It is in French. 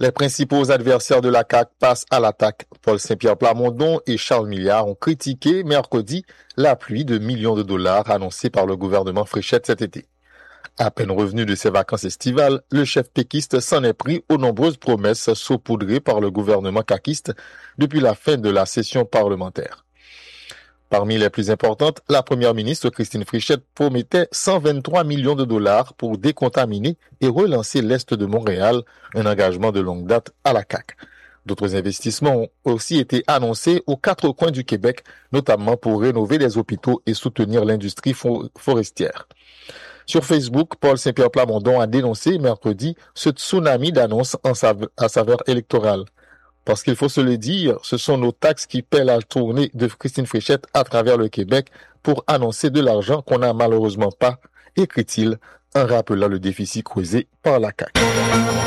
Les principaux adversaires de la CAQ passent à l'attaque. Paul Saint-Pierre Plamondon et Charles Milliard ont critiqué mercredi la pluie de millions de dollars annoncée par le gouvernement Fréchette cet été. À peine revenu de ses vacances estivales, le chef péquiste s'en est pris aux nombreuses promesses saupoudrées par le gouvernement caquiste depuis la fin de la session parlementaire. Parmi les plus importantes, la première ministre Christine Fréchette promettait 123 millions de dollars pour décontaminer et relancer l'Est de Montréal, un engagement de longue date à la CAQ. D'autres investissements ont aussi été annoncés aux quatre coins du Québec, notamment pour rénover les hôpitaux et soutenir l'industrie forestière. Sur Facebook, Paul Saint-Pierre Plamondon a dénoncé mercredi ce tsunami d'annonces à saveur électorale. Parce qu'il faut se le dire, ce sont nos taxes qui paient la tournée de Christine Fréchette à travers le Québec pour annoncer de l'argent qu'on n'a malheureusement pas, écrit-il, en rappelant le déficit creusé par la CAQ.